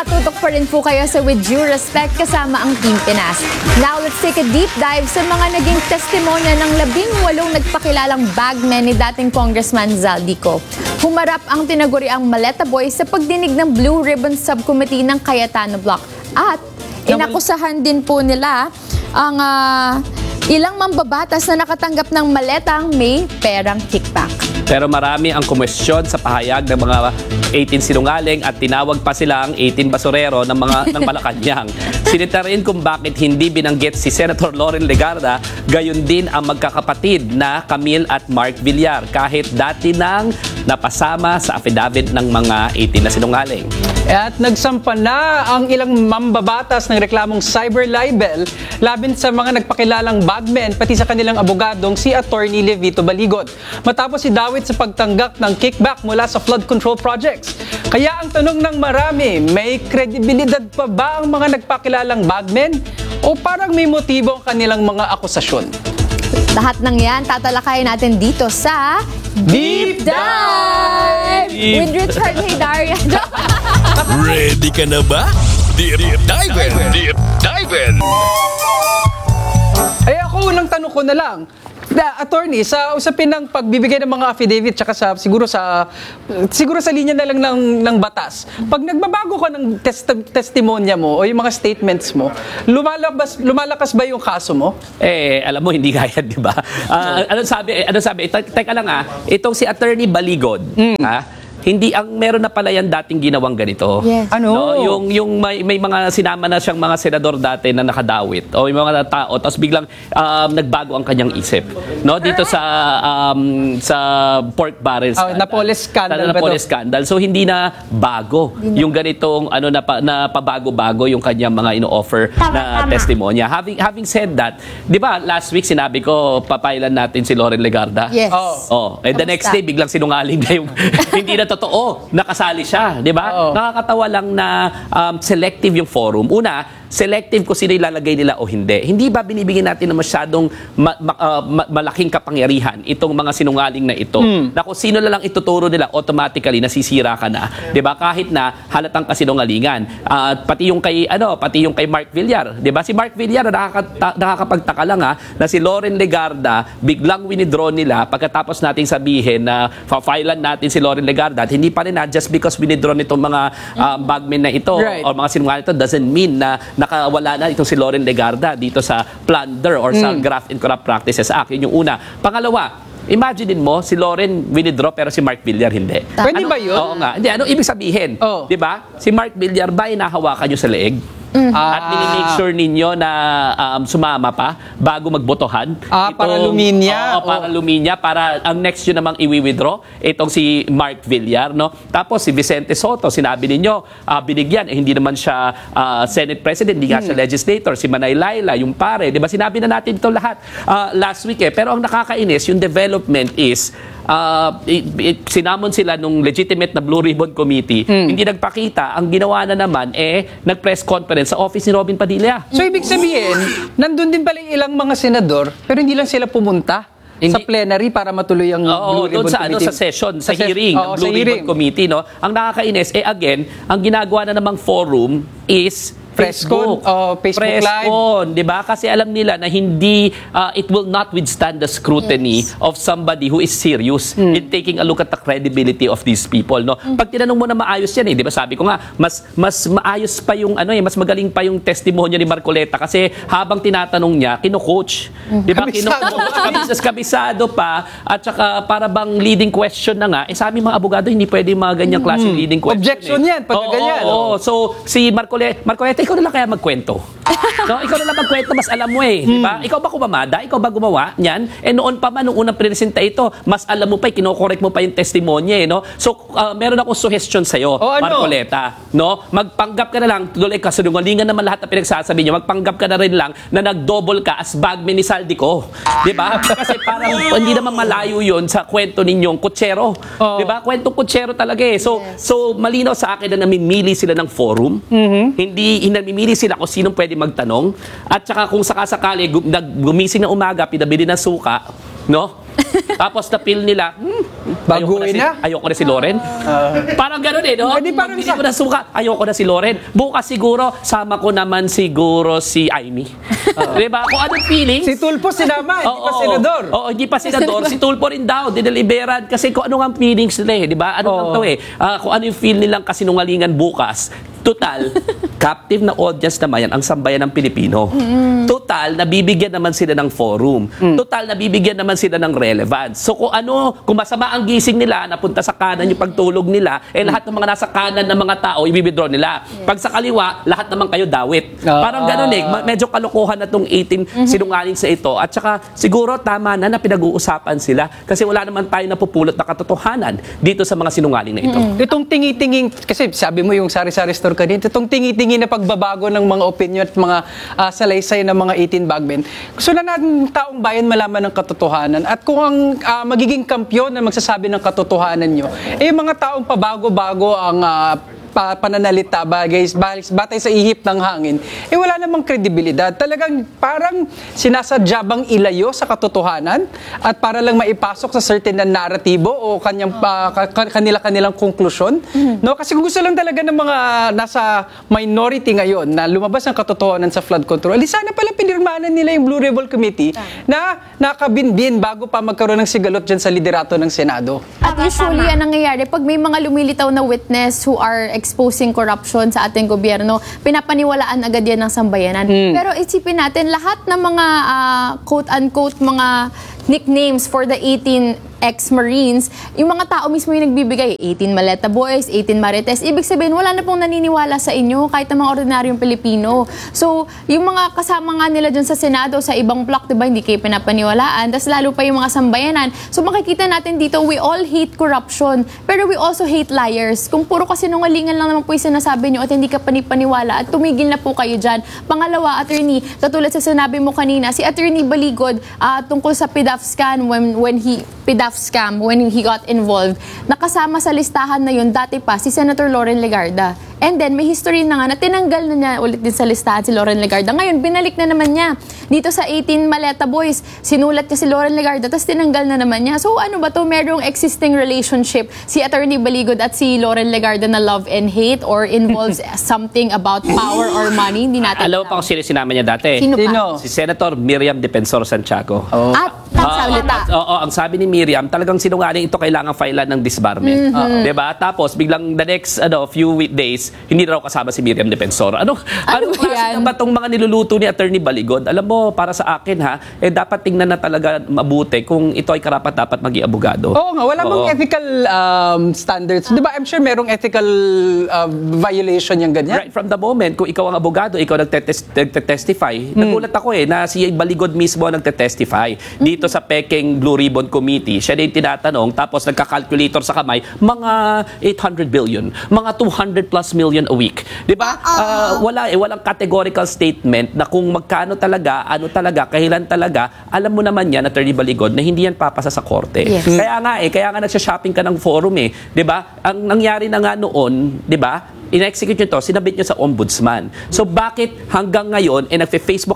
Nakatutok pa rin po kayo sa With Due Respect kasama ang Team Pinas. Now, let's take a deep dive sa mga naging testimonya ng 18 nagpakilalang bagmen ni dating Congressman Zaldico. Humarap ang tinaguriang Maleta Boys sa pagdinig ng Blue Ribbon Subcommittee ng Cayetano Block. At inakusahan din po nila ang ilang mambabatas na nakatanggap ng maletang may perang kickback. Pero marami ang kumwestiyon sa pahayag ng mga 18 sinungaling at tinawag pa silang 18 basurero ng Malacanang. Sinita rin kung bakit hindi binanggit si Senator Loren Legarda, gayon din ang magkakapatid na Camille at Mark Villar kahit dati nang napasama sa affidavit ng mga 18 na sinungaling. At nagsampa na ang ilang mambabatas ng reklamong cyber libel laban sa mga nagpakilalang bagmen pati sa kanilang abogadong si Attorney Levito Baligot. Matapos si Dawit sa pagtanggap ng kickback mula sa flood control projects. Kaya ang tanong ng marami, may kredibilidad pa ba ang mga nagpakilalang bagmen? O parang may motibo ang kanilang mga akusasyon? Lahat ng yan, tatalakayin natin dito sa Deep Dive! With Richard Haydaria. Ready ka na ba? Deep Dive! Deep Dive! Ay ako, unang tanong ko na lang. Attorney, sa usapin ng pagbibigay ng mga affidavit tsaka siguro sa linya na lang ng batas. Pag nagbabago ka ng testimonya mo o yung mga statements mo, lumalakas ba yung kaso mo? Alam mo, hindi kaya, di ba? Ano sabi? Teka lang itong si Attorney Baligod, hindi meron na pala yan dating ginawang ganito. Yes. Ano? No, yung may mga sinama na siyang mga senador dati na nakadawit o yung mga tao tapos biglang nagbago ang kanyang isip. No, dito sa pork barrel scandal. Napoles scandal. Napoles scandal. So hindi na bago yung ganitong na pabago-bago yung kanyang mga ino-offer na testimonya. Having said that, 'di ba last week sinabi ko papailan natin si Loren Legarda. Yes. The next day biglang sinungaling na yung hindi na totoo, nakasali siya, di ba? Nakakatawa lang na selective yung forum. Una, selective kung sino ilalagay nila o hindi. Hindi ba binibigyan natin ng masyadong malaking kapangyarihan itong mga sinungaling na ito? Na kung sino na lang ituturo nila, automatically nasisira ka na. Di ba? Kahit na halatang kasinungalingan. Pati yung kay Mark Villar, di ba? Si Mark Villar nakakapagtaka lang na si Loren Legarda biglang winidraw nila pagkatapos nating sabihin na fa-filean natin si Loren Legarda at hindi pa rin just because winidraw nitong mga bagmen na ito o mga sinungaling ito doesn't mean na nakawala na itong si Loren Legarda dito sa plunder or sa Graft and Corrupt Practices Act. Yun yung una. Pangalawa, imagine mo si Loren winidraw pero si Mark Villar hindi. Pwede ba yun? Oo nga. Hindi, ano ibig sabihin? Di ba? Si Mark Villar ba inahawakan nyo sa leeg? At minimake sure ninyo na sumama pa bago magbotohan. Para luminya. Para luminya. Para ang next yun namang i-withdraw itong si Mark Villar. No? Tapos si Vicente Soto, sinabi ninyo, binigyan. Hindi naman siya Senate President, hindi nga siya legislator. Si Manay Laila, yung pare. Diba? Sinabi na natin ito lahat last week. Pero ang nakakainis, yung development is sinamon sila nung legitimate na Blue Ribbon Committee, hindi nagpakita. Ang ginawa na naman nag-press conference sa office ni Robin Padilla. So ibig sabihin, nandun din pala yung ilang mga senador, pero hindi lang sila pumunta sa plenary para matuloy ang Blue Ribbon Committee. Sa session, sa hearing ng Blue Ribbon Committee. No? Ang nakakainis, again, ang ginagawa na namang forum is Facebook Live. Di ba? Kasi alam nila na hindi, it will not withstand the scrutiny of somebody who is serious in taking a look at the credibility of these people. No? Pag tinanong mo na maayos yan, di ba? Sabi ko nga, mas maayos pa yung, mas magaling pa yung testimonya ni Marcoleta kasi habang tinatanong niya, kino-coach. Di ba? Kabisado pa at saka para bang leading question na nga, sa aming mga abogado, hindi pwede mga ganyang klaseng leading question. Objection yan, pag ganyan. So, si Marcoleta, ikaw na lang kaya magkwento. No, ikaw na lang magkwento, mas alam mo di ba? Ikaw ba kumamada? Ikaw ba gumawa niyan? Noon pa man, nung unang presenta ito, mas alam mo pa, kinokorek mo pa yung testimonya, no? So, meron akong suggestion sa'yo, Marcoleta, no? Magpanggap ka na lang, tuloy kasunungalingan naman lahat na pinagsasabi niyo, magpanggap ka na rin lang na nag-double ka as bagman ni Zaldico. Di ba? Kasi parang hindi naman malayo yun sa kwento ninyong kutsero. Di ba? Kwentong kutsero talaga So, malinaw sa akin na namimili sila ng forum. Hindi namimili sila kung sinong pwede magtanong. At saka kung sakasakali, gumising na umaga, pinabili ng suka, no? Tapos na-feel nila, Baguhin na. ayoko na si Loren. Parang gano'n no? Hindi, parang Hindi ko na suka, ayoko na si Loren. Bukas siguro, sama ko naman siguro si Amy. Diba? Kung anong feelings? Si Tulfo sinama, hindi pa senador. Oo, hindi pa senador. Si Tulfo rin daw, dineliberan. Kasi kung ano nga feelings nila di ba? Ano lang to kung ano yung feel nilang kasinungalingan bukas. Total, captive na audience naman yan ang sambayan ng Pilipino. Total, nabibigyan naman sila ng forum. Total, nabibigyan naman sila ng relevance. So kung kung masama ang gising nila, napunta sa kanan yung pagtulog nila, lahat ng mga nasa kanan ng mga tao, i-withdraw nila. Pag sa kaliwa, lahat naman kayo dawit. Parang ganun medyo kalokohan na tong 18 sinungaling sa ito. At saka, siguro tama na pinag-uusapan sila kasi wala naman tayo napupulot na katotohanan dito sa mga sinungaling na ito. Itong tingi-tinging, kasi sabi mo yung sari-sari store kanina, itong tingi-tingi na pagbabago ng mga opinion at mga salaysay ng mga 18 bagmen. Gusto na natin taong bayan malaman ng katotohanan at kung ang magiging kampyon na magsasabi ng katotohanan nyo, mga taong pabago-bago ang pananalita batay sa ihip ng hangin, wala namang kredibilidad. Talagang parang sinasadya bang ilayo sa katotohanan at para lang maipasok sa certain na naratibo o kanilang konklusyon. No? Kasi kung gusto lang talaga ng mga nasa minority ngayon na lumabas ang katotohanan sa flood control, sana pala pinirmanan nila yung Blue Ribbon Committee na nakabinbin bago pa magkaroon ng sigalot dyan sa liderato ng Senado. At usually, yan nangyayari pag may mga lumilitaw na witness who are exposing corruption sa ating gobyerno, pinapaniwalaan agad yan ng sambayanan. Pero isipin natin, lahat ng mga quote-unquote mga nicknames for the 18 ex-Marines, yung mga tao mismo yung nagbibigay, 18 Maleta Boys, 18 Marites, ibig sabihin, wala na pong naniniwala sa inyo, kahit ang mga ordinaryong Pilipino. So, yung mga kasama nga nila dyan sa Senado, sa ibang block, diba, hindi kayo pinapaniwalaan, tas lalo pa yung mga sambayanan. So, makikita natin dito, we all hate corruption, pero we also hate liars. Kung puro kasinungalingan lang naman po yung sinasabi nyo at hindi ka panipaniwala, at tumigil na po kayo dyan. Pangalawa, attorney, katulad sa sinabi mo kanina, si Attorney Baligod, tungkol sa PDAF scam, when he got involved, nakasama sa listahan na yun dati pa si Senator Loren Legarda. And then, may history na nga na tinanggal na niya ulit din sa listahan si Loren Legarda. Ngayon, binalik na naman niya. Dito sa 18 Maleta Boys, sinulat niya si Loren Legarda, tapos tinanggal na naman niya. So, ano ba to? Merong existing relationship si Attorney Baligod at si Loren Legarda na love and hate or involves something about power or money. Hindi natin Alam mo pa kung sino sinama niya dati? Sino pa? Sino? Si Senator Miriam Defensor Santiago. At salita. Oo, ang sabi ni Miriam, talagang sinungaling ito kailangan filean ng disbarment. Diba? Tapos biglang the next few days, hindi na raw kasama si Miriam Defensor. Ano klase yan? na ba itong mga niluluto ni Attorney Baligod? Alam mo, para sa akin dapat tingnan na talaga mabuti kung ito ay karapat-dapat maging abogado. Oo nga, wala bang ethical standards? Di ba, I'm sure merong ethical violation yung ganyan. Right from the moment, kung ikaw ang abogado, ikaw nagte-testify, nagulat ako na si Baligod mismo ang nagte-testify dito sa Peking Blue Ribbon Committee. Siya din tinatanong, tapos nagka-calculator sa kamay, mga 800 billion, mga 200 plus million a week. Di ba? Walang categorical statement na kung magkano talaga, ano talaga, kahilan talaga, alam mo naman yan, Attorney Baligod, na hindi yan papasa sa korte. Yes. Kaya nga nagsha-shopping ka ng forum Di ba? Ang nangyari na nga noon, di ba? In-execute nyo to, sinabit nyo sa ombudsman. So bakit hanggang ngayon, nagfe-Facebook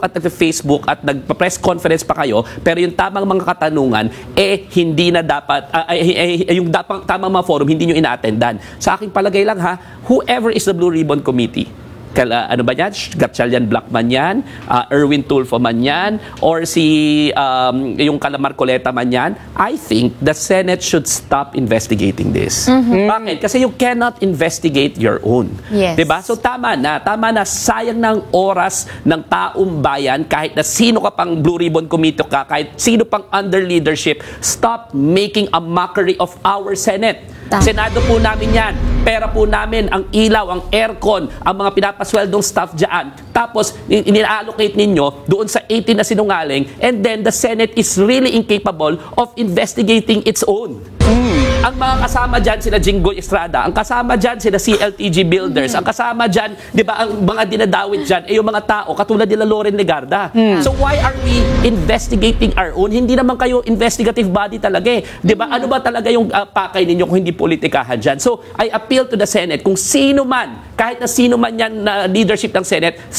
at nagpa-press conference pa kayo, pero yung tamang mga katanungan, hindi na dapat, yung tamang mga forum, hindi nyo ina-attendan. Sa aking palagay lang whoever is the Blue Ribbon Committee, ano ba yan? Gatchalian Blackman yan, Erwin Tulfo man yan, or si yung Calamar Coleta man yan, I think the Senate should stop investigating this. Bakit? Kasi you cannot investigate your own. Yes. Diba? So tama na, sayang ng oras ng taong bayan, kahit na sino ka pang Blue Ribbon Committee ka, kahit sino pang under leadership, stop making a mockery of our Senate. Senado po namin yan. Pera po namin, ang ilaw, ang aircon, ang mga pinapasweldong staff dyan. Tapos, ina-allocate ninyo doon sa 18 na sinungaling, and then the Senate is really incapable of investigating its own. Ang mga kasama dyan, sila Jinggoy Estrada. Ang kasama dyan, sila CLTG Builders. Ang kasama dyan, di ba, ang mga dinadawit dyan, yung mga tao, katulad nila Loren Legarda. So why are we investigating our own? Hindi naman kayo investigative body talaga Di ba? Ano ba talaga yung pakay ninyo kung hindi politikahan dyan? So I appeal to the Senate, kung sino man, kahit na sino man yan na leadership ng Senate,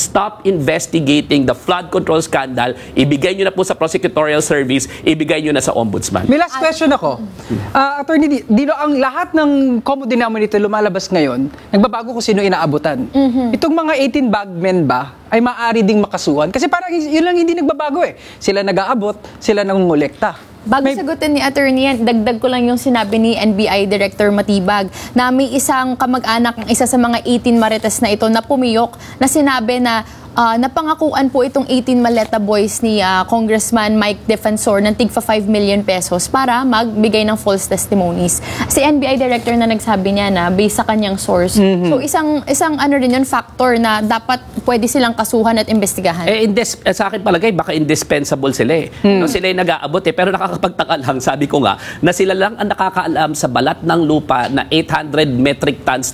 stop investigating the flood control scandal, ibigay nyo na po sa prosecutorial service, ibigay nyo na sa ombudsman. May last question ako. Attorney Dino, ang lahat ng common denominator lumalabas ngayon, nagbabago kung sino inaabutan. Itong mga 18 bagmen ba ay maaari ding makasuhan? Kasi parang yun lang hindi nagbabago eh. Sila nag-aabot, sila nangungulekta. Bago sagutin ni Attorney yan, dagdag ko lang yung sinabi ni NBI Director Matibag na may isang kamag-anak ng isa sa mga 18 marites na ito na pumiyok na sinabi na napangakuan po itong 18 Maleta boys ni Congressman Mike Defensor ng tigpa 5 million pesos para magbigay ng false testimonies. Si NBI Director na nagsabi niya na based sa kanyang source. So isang ano rin yun, factor na dapat pwede silang kasuhan at investigahan. Sa akin palagay, baka indispensable sila eh. No, sila yung nag-aabot eh. Pero nakakapagtaka lang, sabi ko nga, na sila lang ang nakakaalam sa balat ng lupa na 800 metric tons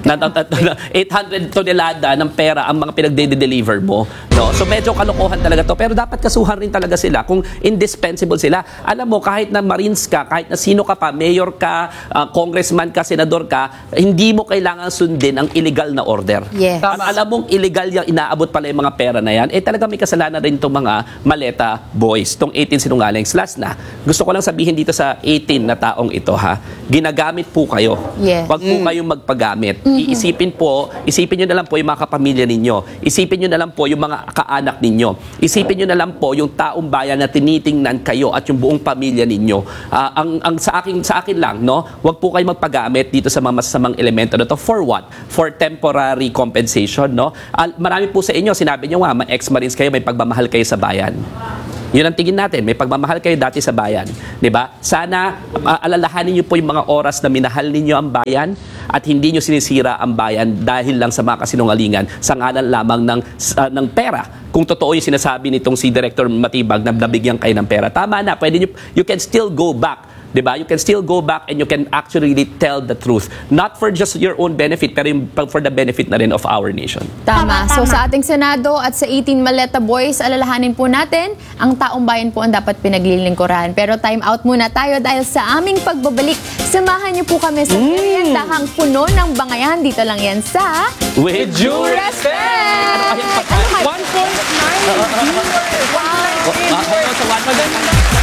800 tonelada ng pera ang mga pinagde-deliver mo. No? So medyo kalokohan talaga to. Pero dapat kasuhan rin talaga sila kung indispensable sila. Alam mo, kahit na Marines ka, kahit na sino ka pa, mayor ka, congressman ka, senador ka, hindi mo kailangan sundin ang illegal na order. Yes. At alam mong illegal yung inaabot pala yung mga pera na yan, talaga may kasalanan rin itong mga Maleta boys, itong 18 sinungalings. Last na, gusto ko lang sabihin dito sa 18 na taong ito ha, ginagamit po kayo. Yes. Wag po kayong magpagamit. Isipin nyo na lang po yung mga kapamilya ninyo. Isipin nyo na lang po yung mga kaanak ninyo. Isipin nyo na lang po yung taong bayan na tinitingnan kayo at yung buong pamilya ninyo. Ang sa akin lang, no, wag po kayong magpagamit dito sa mga masasamang elemento na to. For what? For temporary compensation, no? Marami po sa inyo, sinabi nyo nga, ex-Marines kayo, may pagmamahal kayo sa bayan. Yun ang tingin natin, may pagmamahal kayo dati sa bayan. 'Di ba? Sana alalahanin niyo po yung mga oras na minahal ninyo ang bayan at hindi niyo sinisira ang bayan dahil lang sa mga kasinungalingan sa ngalan lamang ng pera. Kung totoo yung sinasabi nitong si Director Matibag na nabigyan kayo ng pera, tama na, pwede niyo, you can still go back. Diba? You can still go back and you can actually tell the truth. Not for just your own benefit, pero for the benefit na rin of our nation. Tama. So sa ating Senado at sa 18 Maleta boys, alalahanin po natin, ang taong bayan po ang dapat pinaglilingkuran. Pero time out muna tayo dahil sa aming pagbabalik, samahan niyo po kami sa meriendahang puno ng bangayan. Dito lang yan sa With due respect!